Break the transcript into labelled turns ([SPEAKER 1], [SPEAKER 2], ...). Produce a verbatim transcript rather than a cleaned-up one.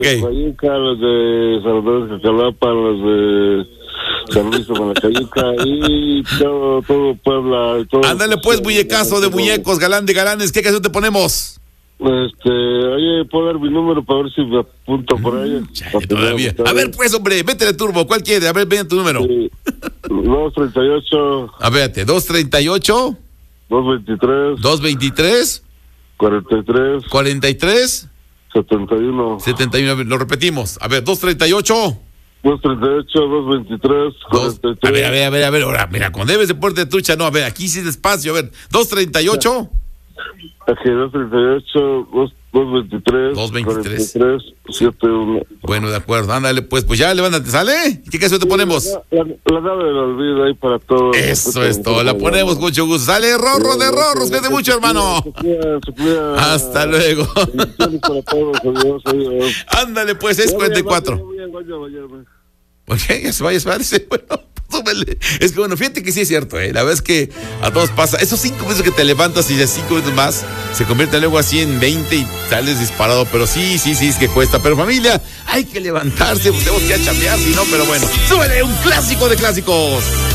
[SPEAKER 1] Okay.
[SPEAKER 2] Cayuca, los de Salvador de Cacalapa, los de San Luis de Manacayuca y todo, todo Puebla. Todo,
[SPEAKER 1] Ándale pues, muñecazo de muñecos, galán de galanes, ¿qué canción te ponemos?
[SPEAKER 2] Este, oye, ¿puedo dar mi número para ver si me apunto por ahí?
[SPEAKER 1] Mm, chale, todavía. A ver pues, hombre, métele turbo, ¿cuál quiere? A ver, ven tu número.
[SPEAKER 2] Sí. dos treinta y ocho.
[SPEAKER 1] A ver, dos treinta y ocho.
[SPEAKER 2] dos veintitrés.
[SPEAKER 1] dos veintitrés.
[SPEAKER 2] cuarenta y tres.
[SPEAKER 1] cuarenta y tres.
[SPEAKER 2] setenta y uno.
[SPEAKER 1] setenta y uno, lo repetimos. A ver, dos treinta y ocho.
[SPEAKER 2] dos treinta y ocho, dos veintitrés, cuarenta y tres.
[SPEAKER 1] A ver, a ver, a ver, a ver, ahora, mira, cuando debes de puerta de trucha, no, a ver, aquí sí despacio, a ver, dos treinta y ocho.
[SPEAKER 2] Aquí, dos treinta y ocho, dos veintitrés.
[SPEAKER 1] dos veintitrés.
[SPEAKER 2] cuarenta y tres, setenta y uno.
[SPEAKER 1] Bueno, de acuerdo, ándale, pues, pues ya, levántate, ¿sale? ¿Qué canción te ponemos?
[SPEAKER 2] La, la, la nave del olvido ahí para todos.
[SPEAKER 1] Eso es todo, la ponemos con mucho gusto. Sale, Rorro de Rorros, cuídate mucho, hermano. Hasta luego. Ándale, pues, es cuarenta y cuatro. Ok, ya se vaya, parece, bueno, súbele. Es que bueno, fíjate que sí es cierto, ¿eh? La verdad es que a todos pasa, esos cinco minutos que te levantas y de cinco minutos más, se convierte luego así en veinte y sales disparado, pero sí, sí, sí, es que cuesta, pero familia, hay que levantarse, tenemos que chambear, si no, pero bueno, súbele, un clásico de clásicos.